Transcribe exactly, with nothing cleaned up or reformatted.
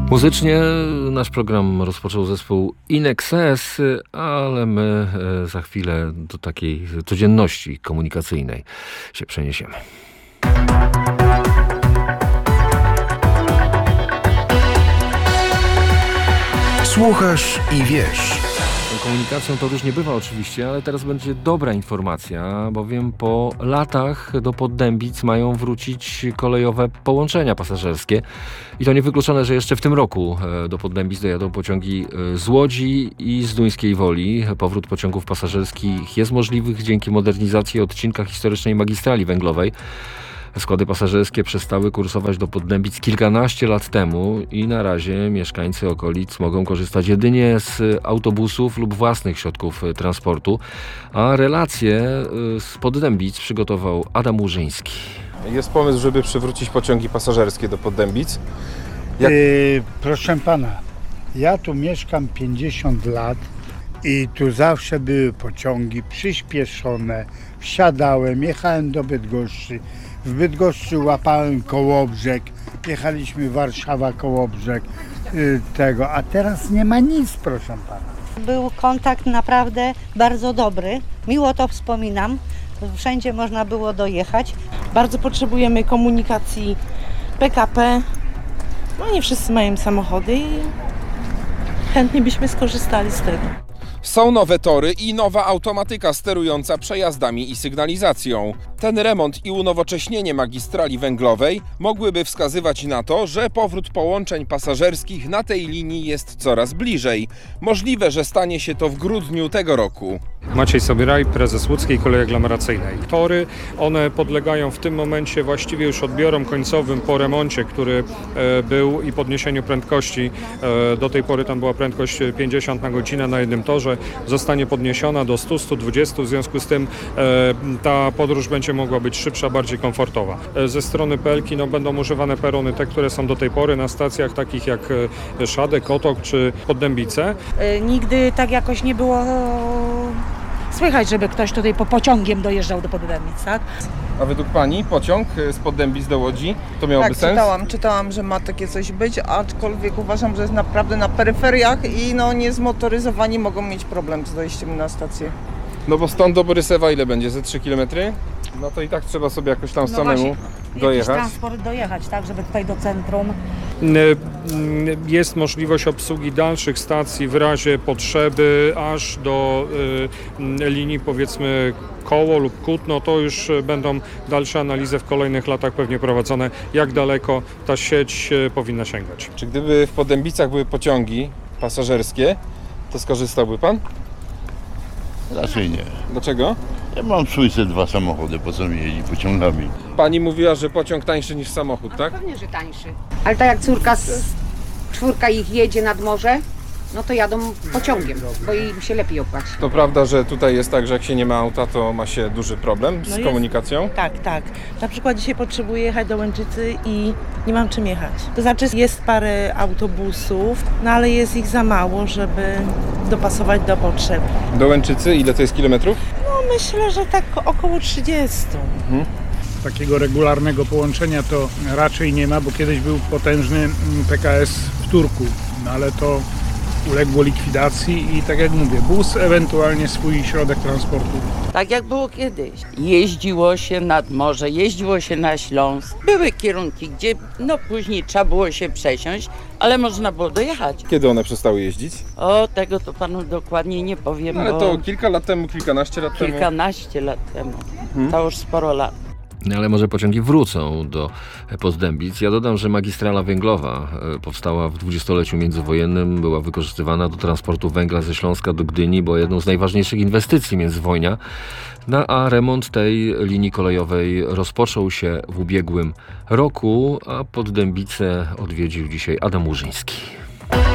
Muzycznie nasz program rozpoczął zespół In Excess, ale my za chwilę do takiej codzienności komunikacyjnej się przeniesiemy. Słuchasz i wiesz. Komunikacją to różnie bywa oczywiście, ale teraz będzie dobra informacja, bowiem po latach do Poddębic mają wrócić kolejowe połączenia pasażerskie i to niewykluczone, że jeszcze w tym roku do Poddębic dojadą pociągi z Łodzi i z Duńskiej Woli. Powrót pociągów pasażerskich jest możliwy dzięki modernizacji odcinka historycznej magistrali węglowej. Składy pasażerskie przestały kursować do Poddębic kilkanaście lat temu i na razie mieszkańcy okolic mogą korzystać jedynie z autobusów lub własnych środków transportu, a relacje z Poddębic przygotował Adam Łużyński. Jest pomysł, żeby przywrócić pociągi pasażerskie do Poddębic. Jak... Yy, proszę pana, ja tu mieszkam pięćdziesiąt lat i tu zawsze były pociągi przyspieszone. Wsiadałem, jechałem do Bydgoszczy. W Bydgoszczy łapałem Kołobrzeg, jechaliśmy Warszawa, Kołobrzeg, yy, tego, a teraz nie ma nic, proszę pana. Był kontakt naprawdę bardzo dobry, miło to wspominam, wszędzie można było dojechać. Bardzo potrzebujemy komunikacji P K P, no nie wszyscy mają samochody i chętnie byśmy skorzystali z tego. Są nowe tory i nowa automatyka sterująca przejazdami i sygnalizacją. Ten remont i unowocześnienie magistrali węglowej mogłyby wskazywać na to, że powrót połączeń pasażerskich na tej linii jest coraz bliżej. Możliwe, że stanie się to w grudniu tego roku. Maciej Sobieraj, prezes Łódzkiej Kolei Aglomeracyjnej. Tory, one podlegają w tym momencie właściwie już odbiorom końcowym po remoncie, który e, był i podniesieniu prędkości. E, do tej pory tam była prędkość pięćdziesiąt na godzinę na jednym torze. Zostanie podniesiona do stu do stu dwudziestu, w związku z tym e, ta podróż będzie mogła być szybsza, bardziej komfortowa. E, ze strony Pelki no, będą używane perony, te, które są do tej pory na stacjach takich jak e, Szadek, Kotok czy Poddębice. E, nigdy tak jakoś nie było słychać, żeby ktoś tutaj po pociągiem dojeżdżał do Poddębic, tak? A według pani pociąg z Poddębic do Łodzi to miałoby tak, sens? czytałam, czytałam, że ma takie coś być, aczkolwiek uważam, że jest naprawdę na peryferiach i no niezmotoryzowani mogą mieć problem z dojściem na stację. No bo stąd do Borysewa ile będzie? Ze trzy kilometry? No to i tak trzeba sobie jakoś tam No samemu właśnie, dojechać. jakiś transport dojechać, tak, żeby tutaj do centrum. Jest możliwość obsługi dalszych stacji w razie potrzeby aż do y, linii powiedzmy Koło lub Kutno. To już będą dalsze analizy w kolejnych latach pewnie prowadzone, jak daleko ta sieć powinna sięgać. Czy gdyby w Poddębicach były pociągi pasażerskie, to skorzystałby pan? Raczej nie. Dlaczego? Ja mam w Sójce dwa samochody, po co mi jeździ pociągami. Pani mówiła, że pociąg tańszy niż samochód, tak? Pewnie, że tańszy. Ale tak jak córka, z, czwórka ich jedzie nad morze, no to jadą pociągiem, bo im się lepiej opłaci. To prawda, że tutaj jest tak, że jak się nie ma auta, to ma się duży problem z No jest, komunikacją? Tak, tak. Na przykład dzisiaj potrzebuję jechać do Łęczycy i nie mam czym jechać. To znaczy jest parę autobusów, no ale jest ich za mało, żeby dopasować do potrzeb. Do Łęczycy ile to jest kilometrów? No myślę, że tak około trzydzieści. Mhm. Takiego regularnego połączenia to raczej nie ma, bo kiedyś był potężny P K S w Turku, no ale to uległo likwidacji i tak jak mówię, bus, ewentualnie swój środek transportu. Tak jak było kiedyś. Jeździło się nad morze, jeździło się na Śląsk. Były kierunki, gdzie no później trzeba było się przesiąść, ale można było dojechać. Kiedy one przestały jeździć? O, tego to panu dokładnie nie powiem, Ale bo to kilka lat temu, kilkanaście lat temu? kilkanaście lat temu. Hmm? To już sporo lat. Ale może pociągi wrócą do Poddębic. Ja dodam, że magistrala węglowa powstała w dwudziestoleciu międzywojennym, była wykorzystywana do transportu węgla ze Śląska do Gdyni, była jedną z najważniejszych inwestycji międzywojnia. No a remont tej linii kolejowej rozpoczął się w ubiegłym roku, a Poddębice odwiedził dzisiaj Adam Łużyński.